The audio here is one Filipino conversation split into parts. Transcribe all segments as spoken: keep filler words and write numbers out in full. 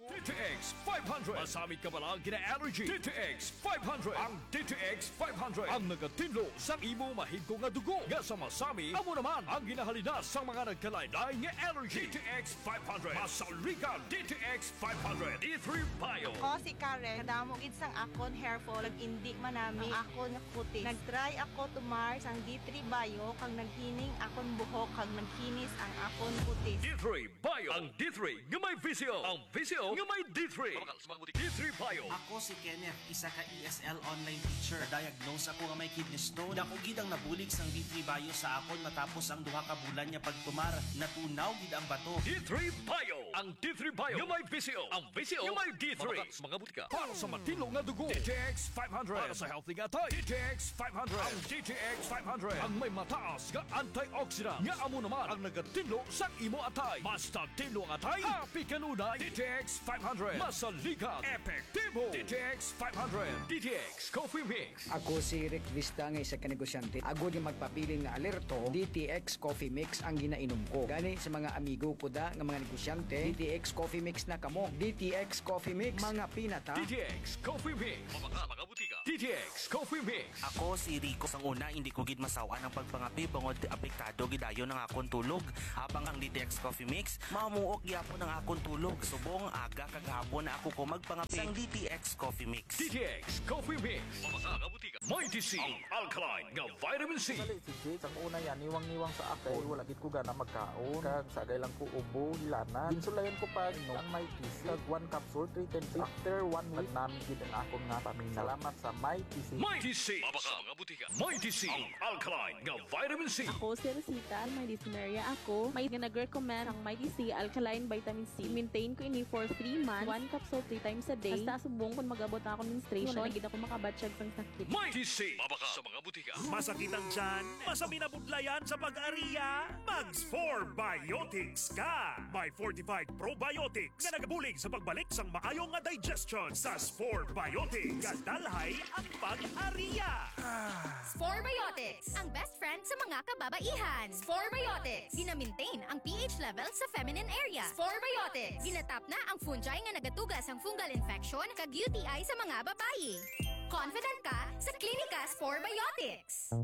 D T X five hundred. Masamit ka ba lang gina-allergy? D T X five hundred. Ang D T X five hundred ang nagatinlo sa imo mahigko nga dugo. Nga sa masami, amo naman ang ginahalina sa mga nagkalaylay nga allergy. D T X five hundred. Masalikan D T X five hundred. D three Bio. Ako si Karen, kadamo gid sang akon hair fall, nag-indi manami ang akon nga kutis. Nag-try ako tumar sang D three Bio kang naghining akon buhok kang naghinis ang akon kutis. D three Bio. Ang D three nga may visio. Ang visio nga may D three. D three Bio. Ako si Kenneth, isa ka E S L online teacher. Diagnose ako nga may kidney stone. Dako gid ang nabulig sang D three Bio sa akon matapos ang duha ka bulan niya pagtumar. Natunaw gid ang bato. D three Bio. Ang D three Bio nga may visio. Ang visio nga may D three. Mga butika. Para sa matino nga dugo. D T X five hundred. Para sa healthy nga tay. D T X five hundred. Ang D T X five hundred. Ang may mataas nga antioxidant. Nga amo naman ang nagatinlo sa imo atay. Basta tinlo ang atay. Happy kanunay. D T X five hundred. Masalikan. Epektibo. D T X five hundred. D T X Coffee Mix. Ako si Rick Vista nga isa ka negosyante. Agod yung magpapiling nga alerto, D T X Coffee Mix ang ginainom ko. Gani sa mga amigo ko da nga mga negosyante, D T X Coffee Mix na kamo. D T X Coffee Mix, mga pinata. D T X Coffee Mix. Mga mga butika. D T X Coffee Mix. Ako si Rico. Sang una, hindi ko gid masawa ng pagpangapi bangod apektado gidayon ng akon tulog. Habang ang D T X Coffee Mix, mamuok gyapon ng akon tulog. Subong aga kagahapon na ako ko magpangapi sang D T X Coffee Mix. D T X Coffee Mix. Mga mga butika. Mighty C. Ang alkaline nga vitamin C. Dali si Jake, ang una yan, niwang-niwang sa ako. Wala gid ko gana magkaon. Kag sagay lang ko ubo, hilanan. Insulayan ko pa no ang Mighty C. Kag one capsule, three ten C. After one week, namin gid ang akong nga paminaw. Salamat sa Mighty C. Mighty C. Mga mga butika. Mighty C. Ang alkaline nga vitamin C. Ako si Rosita, may dysmenorrhea ako. May nag-recommend ang Mighty C Alkaline Vitamin C. Maintain ko ini for three months. One capsule three times a day. Basta subong kung mag-abot na ako menstruation. Wala gid ako makabatsyag sang sakit. Mighty C. Mabaka sa mga butika. Masakit ang tiyan? Masami na budlayan sa pag-ariya? Mags four Biotics ka! May fortified probiotics na nagabulig sa pagbalik sang maayong nga digestion sa four Biotics. Kadalhay ang pag-ariya! Spore Biotics, ang best friend sa mga kababaihan. Spore Biotics, gina-maintain ang pH level sa feminine area. Spore Biotics, ginatap na ang fungi nga nagatugas ang fungal infection kag U T I sa mga babae. Confident ka sa Klinika Spore Biotics.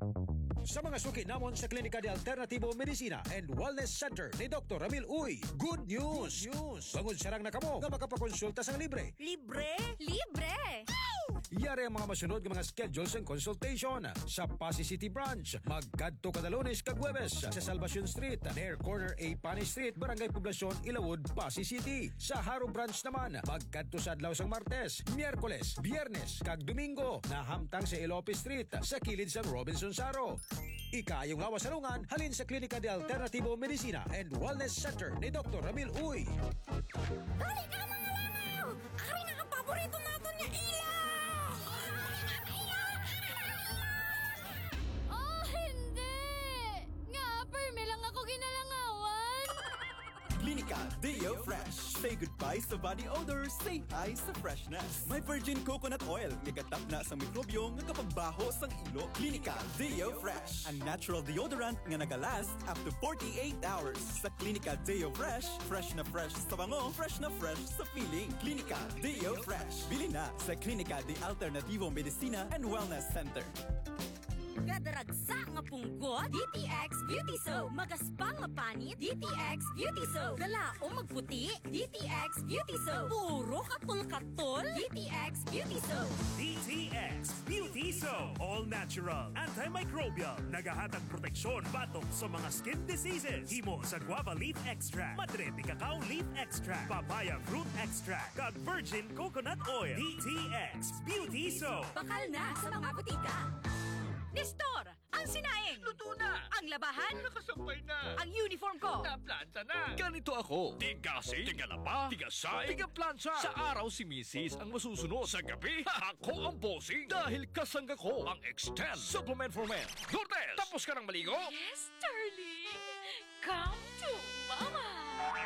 Sa mga suki namon sa Klinika de Alternativo Medicina and Wellness Center ni Doctor Ramil Uy, good news! Good news! Bangod sarang na kamo nga makapakonsulta sang libre. Libre? Libre! Yari ang mga masunod ng mga schedules and consultation sa Pasay City Branch. Magkadto kada Lunes kag Huwebes sa Salvacion Street, near corner A Panay Street, Barangay Poblacion, Ilawod, Pasay City. Sa Haro Branch naman, magkadto sa adlaw sang Martes, Miyerkules, Biyernes kag Domingo na hamtang sa Ilope Street sa kilid sang Robinson Saro. Ikayong lawas salungan, halin sa Klinika de Alternativo Medicina and Wellness Center ni Doctor Ramil Uy. Dali ka mga langaw! Ari na ang paborito natin niya iya! Oh, hindi! Nga, perme lang ako ginalangawan! Klinika Deo Fresh. Say goodbye sa body odor, say hi sa freshness. May virgin coconut oil, nagatap na sa mikrobyo nga kapagbaho sang ilo. Klinika Deo Fresh. Ang natural deodorant nga nagalast up to forty-eight hours. Sa Klinika Deo Fresh, fresh na fresh sa bango, fresh na fresh sa feeling. Klinika Deo Fresh. Bili na sa Klinika de Alternativo Medicina and Wellness Center. Gadaragsa nga punggot, D T X Beauty Soap. Magaspang nga panit, D T X Beauty Soap. Galaong magputi, D T X Beauty Soap. Puro katul-katul, D T X Beauty Soap. D T X Beauty Soap. All natural, antimicrobial, nagahatag proteksyon batok sa mga skin diseases. Himo sa guava leaf extract, madre de cacao leaf extract, papaya fruit extract, kag virgin coconut oil. D T X Beauty Soap. Bakal na sa mga butika. Nestor, ang sinaing. Luto na. Ang labahan. Nakasampay na. Ang uniform ko. Naplanta na. Ganito ako. Tigasi, tigalaba, tigasay, tigaplansa. Sa araw si Missus ang masusunod. Sa gabi, ako ang bossing. Dahil kasangga ko ang Extend Supplement for Men. Lourdes, tapos ka ng maligo? Yes, darling. Come to mama.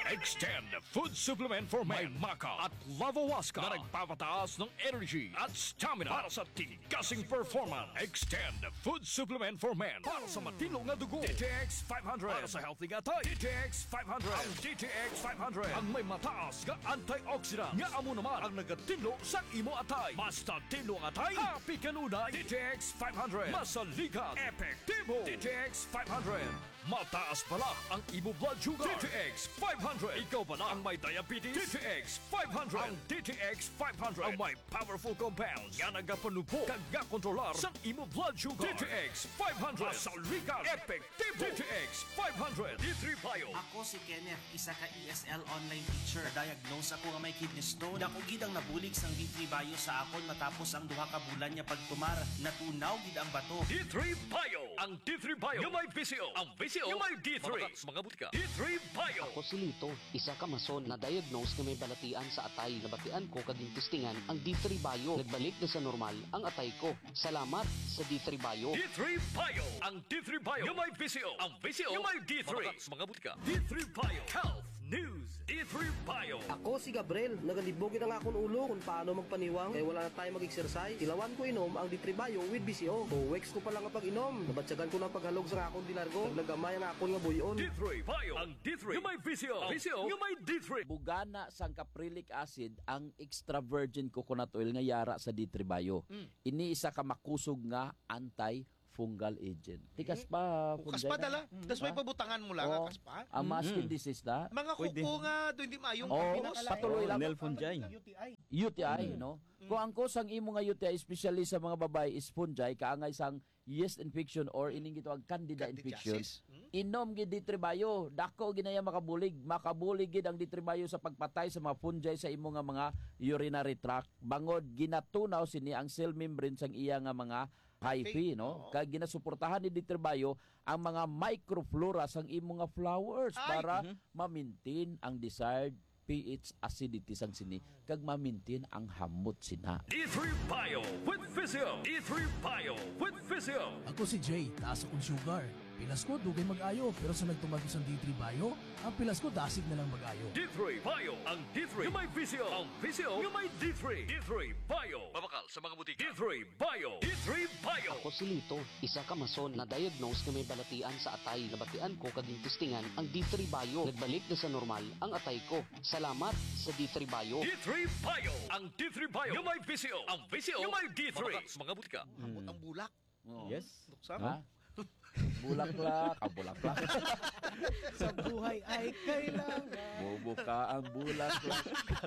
Extend Food Supplement for Men. May Maca at Lavawaska na nagpapataas ng energy at stamina para sa tigasing performance. Extend Food Supplement for Men para sa matilong na dugo. D T X five hundred para sa healthy nga tayo. D T X five hundred. Ang D T X five hundred ang may mataas nga antioxidant nga amo naman ang nagatilo sa imo atay. Basta tilo ang atay, happy kanunay. D T X five hundred masaligat, epektibo. D T X five hundred mataas pala ang imo blood sugar. D T X five hundred. Ikaw pala ang may diabetes. D T X five hundred. Ang D T X five hundred ang may powerful compounds nga nagapanupo kag nga kontrolar sa imo blood sugar. D T X five hundred masaligat, epektibo. D T X five hundred. D three Bio. Ako si Kenneth, isa ka E S L online teacher. Diagnose ako nga may kidney stone. Dako gid ang nabulig sang D three Bio sa akon matapos ang duha ka bulan niya pagtumar. Natunaw gid ang bato. D three Bio. Ang D three Bio yung may V C O. Ang V C O yung may D three. Mga butika. D three Bio. Ako si Lito, isa ka mason na diagnose nga may balatian sa atay. Nabatian ko kaging testingan ang D three Bio. Nagbalik na sa normal ang atay ko. Salamat sa D three Bio. D three Bio. Ang D three Bio yung may V C O. Ang V C O yung may D three. Mga butika. D three Bio. Health News. D three Bio. Ako si Gabriel, nagalibogin ang akong ulo kung paano magpaniwang kaya wala na tayo mag-exercise. Ilawan ko inom ang D three Bio with B C O. Two weeks ko pa lang kapag inom. Nabatsagan ko ng paghalog sa akong dinargo. Naglagamay ang akong nga buyon. D three Bio. Ang D three yung may V C O. V C O yung may D three. Bugana sang caprylic acid ang extra virgin coconut oil nga yara sa D three Bio. Mm. Ini isa ka makusog nga anti fungal agent. Tikas pa. Kas pa dala. Mm. Das may pabutangan mo lang, oh, kas pa. Ang mga skin disease na. Mga kuko nga, doon hindi maayong oh, patuloy lang. Nel fungi. U T I. U T I, no? Kung ang kusang imo nga U T I, especially sa mga babae, is fungi, kaangay sang yeast infection or ining gitawag candida infection, inom gid D three Bio. Dako ginaya makabulig. Makabulig gid ang D three Bio sa pagpatay sa mga fungi sa imo nga mga urinary tract. Bangod ginatunaw sini ang cell membrane sang iya nga mga hyphae, no? Kag ginasuportahan ni D three Bio ang mga microflora sang imo nga flowers para mm-hmm. ma-maintain ang desired pH acidity sang sini kag ma-maintain ang hamot sina. D three Bio with Physio. D three Bio with Physio. Ako si Jay, taas akong sugar. Pilas ko dugay mag-ayo, pero sa nagtumagos ang D three Bio, ang pilas ko dasig na lang mag-ayo. D three Bio. Ang D three yung may Physio. Ang Physio yung may D three. D three Bio. Mabakal sa mga butika. D three Bio. D three Bio. Ako si Lito, isa ka mason na diagnose nga may balatian sa atay. Nabatian ko kaging testingan ang D three Bio. Nagbalik na sa normal ang atay ko. Salamat sa D three Bio. D three Bio. Ang D three Bio yung may Physio. Ang Physio yung may D three. Sa mga butika. Hmm. Ang bulak. Oh. Yes. Ha? Bulaklak, ah, bulaklak. Sa buhay ay kailangan. Bubuka ang bulaklak.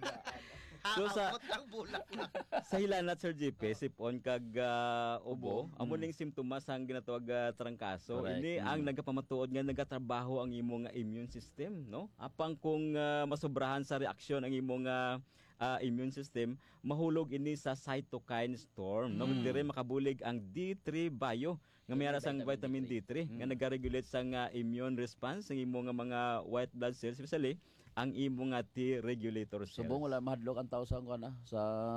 So sa ang bulaklak. sa hilanat Sir J P, sipon kag uh, ubo, mm. amo ning simptomas ang ginatawag uh, trangkaso. Ini mm. ang nagapamatuod nga nagatrabaho ang imong uh, immune system, no? Apang kung uh, masobrahan sa reaksyon ang imong uh, uh, immune system, mahulog ini sa cytokine storm. Mm. No, dire makabulig ang D three Bio nga mayara sang vitamin D three mm. nga nagaregulate sang uh, immune response ng imong mga white blood cells, especially ang imong nga T regulator cells. Subong wala mahadlok ang tao sa kana sa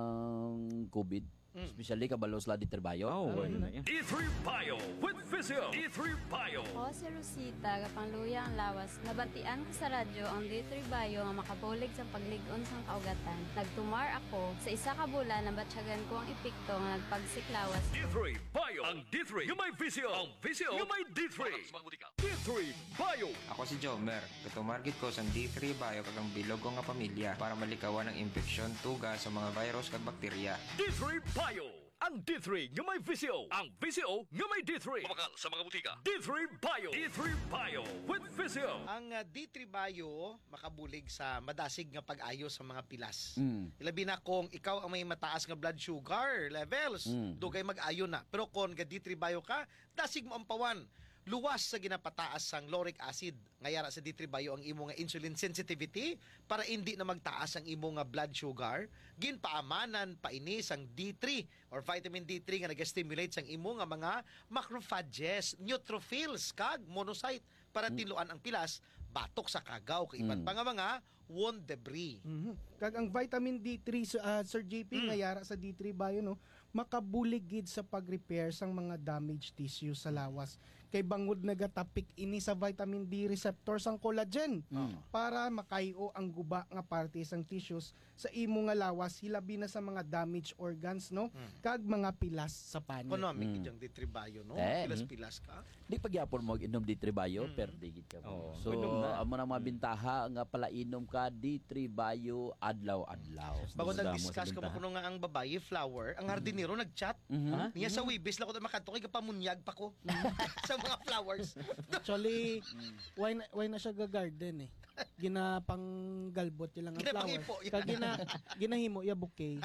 COVID. Mm. Especially kabalo sa D three Bio. Oh, mm. D three Bio with Physio. D three Bio. Ako si Rosita, kapangluya ang lawas. Nabatian ko sa radyo ang D three Bio nga makabulig sa pagligon sang kaugatan. Nagtumar ako. Sa isa ka bulan, nabatsyagan ko ang epekto nga nagpagsiklawas. D three Bio. Ang D three yung may Physio. Ang Physio yung may D three. D three Bio. Ako si Jomer. Tutumargit ko sa D three Bio kagang bilog ko nga pamilya para malikawan ang infeksyon, tuga sa mga virus kag bakterya. D three Bio. Ang D three nga may Physio. Ang Physio nga may D three. Mabakal sa mga butika. D three Bio. D three Bio with Physio. Ang uh, D three Bio makabulig sa madasig nga pag-ayo sa mga pilas. Mm. Ilabi na kung ikaw ang may mataas nga blood sugar levels, mm. dugay mag-ayo na. Pero kung ga D three Bio ka, dasig mo ang pawan. Luwas sa ginapataas sang lauric acid. Ngayara sa D three Bio ang imo nga insulin sensitivity para hindi na magtaas ang imo nga blood sugar. Ginpaamanan pa ini sang D three or vitamin D three nga nag-stimulate sang imo nga mga macrophages, neutrophils kag monocyte para tinuan ang pilas batok sa kagaw kay iban mm. pa nga mga wound debris. Mm-hmm. Kag ang vitamin D three uh, Sir J P mm. ngayara sa D three Bio no, makabulig gid sa pag-repair sang mga damaged tissue sa lawas. kay bangod nagatapik ini sa vitamin D receptor sang collagen para makayo ang guba nga parte sang tissues sa imo nga lawas hilabi na sa mga damaged organs no kag mga pilas sa pani. Economic mm. D three Bio no. Eh, Pilas-pilas ka. Di pagyapon mo inom D three Bio mm. per digit ka mo. Oh, so amo nang mga bintaha nga pala inom ka D three Bio adlaw-adlaw. Bago nag-discuss ko kuno nga ang babae flower, ang hardinero nag-chat. Mm-hmm. Niya sa Webis la ko makadto kay kapamunyag pa ko sa mga flowers. Actually, why na, why na siya ga-garden eh. Ginapang galbot lang ang flower. Kag gina ginahimo ya bouquet.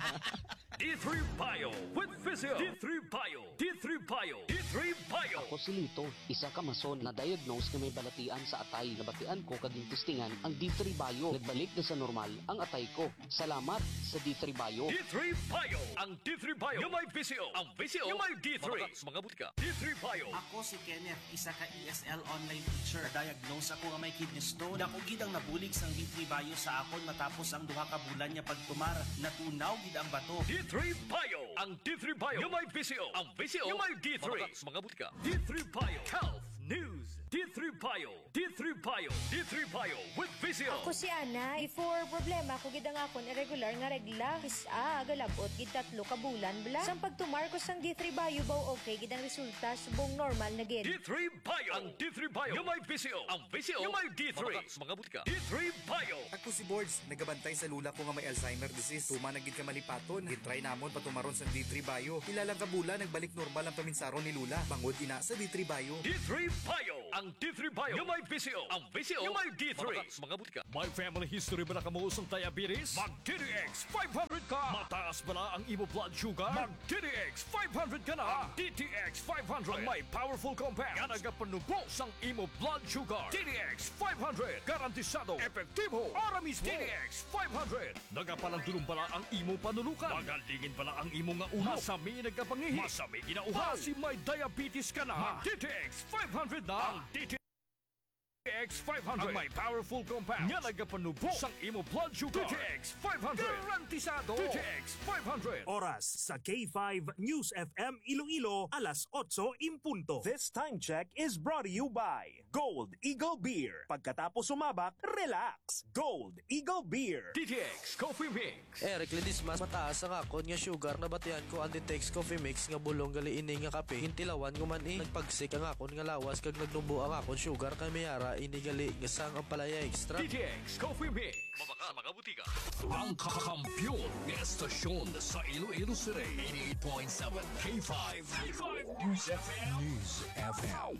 D three Bio with Visio. D three Bio. D three Bio. D three Bio. Ako si Lito, isa ka mason na diagnose na may balatian sa atay. Nabatian ko kaging testingan ang D three Bio. Nagbalik na sa normal ang atay ko. Salamat sa D three Bio. D three Bio. Ang D three Bio. Yung may Visio. Ang Visio. Yung may D three. Mga butika. D three Bio. Ako si Kenneth, isa ka E S L online teacher. Diagnose ako nga may kidney stone. Dako gid ang nabulig sang D three Bio sa akon matapos ang duha ka bulan niya pagtumar. Natunaw gid ang bato. D three Bio. Ang D three Bio. Yung may Visio. Ang Visio. Yung may D three. Mga butika. D three Bio. Health News. D three Bio. D three Bio. D three Bio with Visio. Ako si Ana. Before problema ko gid ang akon irregular nga regla. Isa galabot gid tatlo ka bulan bla. Sang pagtumar ko sang D three Bio baw okay gid ang resulta subong normal na gid. D three Bio. Ang D three Bio. Yung may Visio. Ang Visio. Yung may D three. Mga butika. D three Bio. Ako si Boards. Nagabantay sa lula ko nga may Alzheimer disease. Tuma na gid ka malipaton. Gitry namon patumaron sa D three Bio. Ilalang kabulan nagbalik normal ang paminsaron ni lula. Bangod ina sa D three Bio. D three Bio. Ang D three Bio. Yung may Visio. Ang Visio. Yung may D three. Mga butika. May family history ba na kamuusong diabetes? Mag-D D X five hundred ka. Mataas ba na ang imo blood sugar? Mag-D D X five hundred ka na. Ang D T X five hundred. Ang may powerful compound. Nga nagapanubos ang imo blood sugar. D D X five hundred. Garantisado. Epektibo. Aramis D D X five hundred. Nagapalang dulong bala ang imo panulukan. Magalingin bala ang imo nga ulo. Masami nagkapangihi. Masami ginauhaw. Si may diabetes ka na. Mag-D T X five hundred na. Ang D T X five hundred. Ang may powerful compound. Nga nagapanubo sang imo blood sugar. D T X five hundred. Garantisado. D T X five hundred. Oras sa K five News F M Iloilo, alas otso in punto. This time check is brought to you by Gold Eagle Beer. Pagkatapos sumabak, relax. Gold Eagle Beer. D T X Coffee Mix. Eric Ledismas, mataas ang akon nga sugar na batian ko ang D T X Coffee Mix nga bulong gali ini nga kape. Hintilawan ko man eh. Nagpagsik ang akon nga lawas kag nagnubo ang akon sugar kay mayara inigali nga sang ang palaya extra. D T X Coffee Mix. Mabaka sa mga butika. Ang kakampyon ng estasyon sa Iloilo City. eighty-eight point seven K five. K five News F M. News F M.